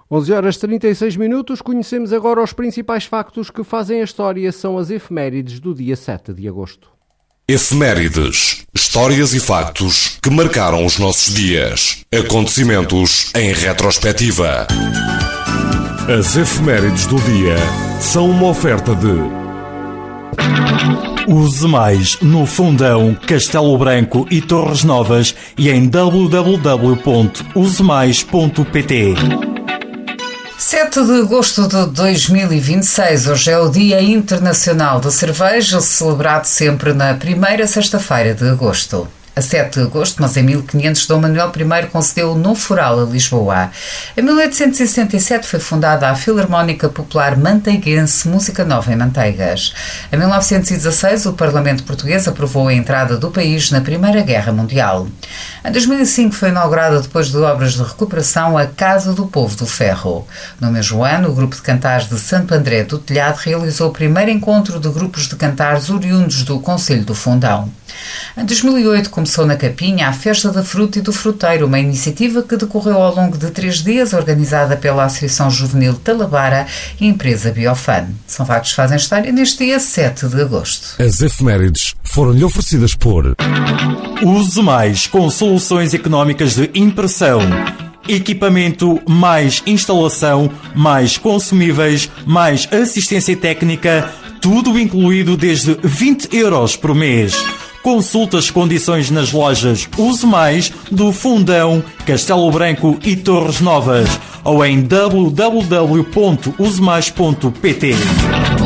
11h36, conhecemos agora os principais factos que fazem a história, são as efemérides do dia 7 de agosto. Efemérides, histórias e factos que marcaram os nossos dias. Acontecimentos em retrospectiva. As efemérides do dia são uma oferta de... Use mais no Fundão, Castelo Branco e Torres Novas e em www.usemais.pt. 7 de agosto de 2026, hoje é o Dia Internacional da Cerveja, celebrado sempre na primeira sexta-feira de agosto. A 7 de agosto, mas em 1500, Dom Manuel I concedeu o novo foral a Lisboa. Em 1877 foi fundada a Filarmónica Popular Manteiguense Música Nova em Manteigas. Em 1916, o Parlamento Português aprovou a entrada do país na Primeira Guerra Mundial. Em 2005 foi inaugurada, depois de obras de recuperação, a Casa do Povo do Ferro. No mesmo ano, o grupo de cantares de Santo André do Telhado realizou o primeiro encontro de grupos de cantares oriundos do Concelho do Fundão. Em 2008 começou na Capinha a Festa da Fruta e do Fruteiro, uma iniciativa que decorreu ao longo de 3 dias, organizada pela Associação Juvenil Talabara e a empresa Biofan. São factos que fazem história neste dia 7 de agosto. As efemérides foram-lhe oferecidas por... Use mais com soluções económicas de impressão. Equipamento, mais instalação, mais consumíveis, mais assistência técnica, tudo incluído desde 20 euros por mês. Consulte as condições nas lojas Use Mais do Fundão, Castelo Branco e Torres Novas ou em www.usemais.pt.